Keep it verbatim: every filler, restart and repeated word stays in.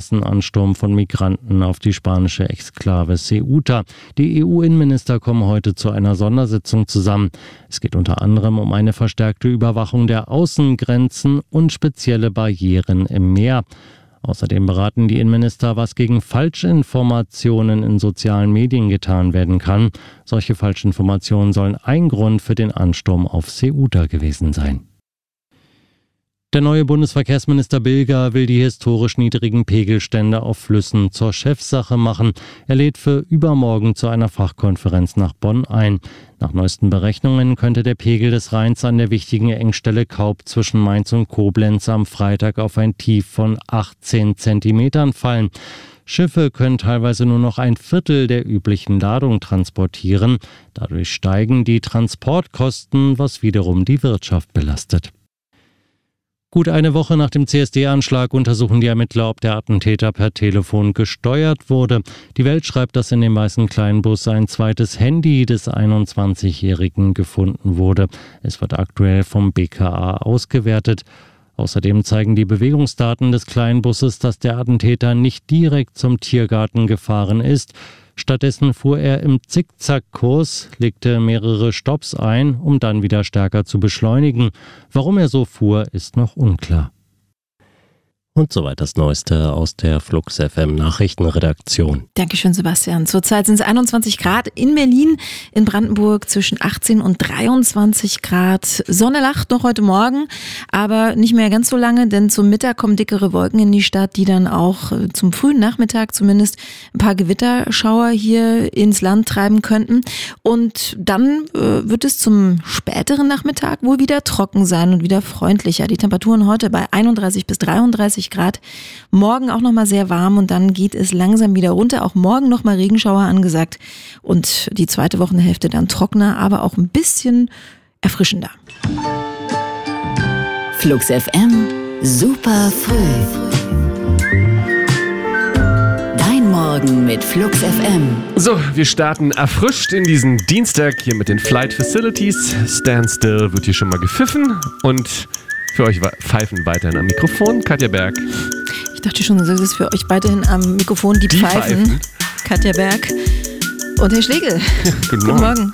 Massenansturm von Migranten auf die spanische Exklave Ceuta. Die E U-Innenminister kommen heute zu einer Sondersitzung zusammen. Es geht unter anderem um eine verstärkte Überwachung der Außengrenzen und spezielle Barrieren im Meer. Außerdem beraten die Innenminister, was gegen Falschinformationen in sozialen Medien getan werden kann. Solche Falschinformationen sollen ein Grund für den Ansturm auf Ceuta gewesen sein. Der neue Bundesverkehrsminister Bilger will die historisch niedrigen Pegelstände auf Flüssen zur Chefsache machen. Er lädt für übermorgen zu einer Fachkonferenz nach Bonn ein. Nach neuesten Berechnungen könnte der Pegel des Rheins an der wichtigen Engstelle Kaub zwischen Mainz und Koblenz am Freitag auf ein Tief von achtzehn Zentimetern fallen. Schiffe können teilweise nur noch ein Viertel der üblichen Ladung transportieren. Dadurch steigen die Transportkosten, was wiederum die Wirtschaft belastet. Gut eine Woche nach dem C S D-Anschlag untersuchen die Ermittler, ob der Attentäter per Telefon gesteuert wurde. Die Welt schreibt, dass in dem weißen Kleinbus ein zweites Handy des einundzwanzigjährigen gefunden wurde. Es wird aktuell vom B K A ausgewertet. Außerdem zeigen die Bewegungsdaten des Kleinbusses, dass der Attentäter nicht direkt zum Tiergarten gefahren ist. Stattdessen fuhr er im Zickzackkurs, legte mehrere Stopps ein, um dann wieder stärker zu beschleunigen. Warum er so fuhr, ist noch unklar. Und soweit das Neueste aus der Flux F M Nachrichtenredaktion. Dankeschön, Sebastian. Zurzeit sind es einundzwanzig Grad in Berlin, in Brandenburg zwischen achtzehn und dreiundzwanzig Grad. Sonne lacht noch heute Morgen, aber nicht mehr ganz so lange, denn zum Mittag kommen dickere Wolken in die Stadt, die dann auch zum frühen Nachmittag zumindest ein paar Gewitterschauer hier ins Land treiben könnten. Und dann äh, wird es zum späteren Nachmittag wohl wieder trocken sein und wieder freundlicher. Die Temperaturen heute bei einunddreißig bis dreiunddreißig Grad. Morgen auch nochmal sehr warm und dann geht es langsam wieder runter. Auch morgen nochmal Regenschauer angesagt und die zweite Wochenhälfte dann trockener, aber auch ein bisschen erfrischender. Flux F M, super früh. Dein Morgen mit Flux F M. So, wir starten erfrischt in diesen Dienstag hier mit den Flight Facilities. Standstill wird hier schon mal gepfiffen und für euch pfeifen weiterhin am Mikrofon Katja Berg. Ich dachte schon, du sagst es für euch weiterhin am Mikrofon die, die Pfeifen. Pfeifen. Katja Berg und Herr Schlegel. Guten, Guten Morgen. Morgen.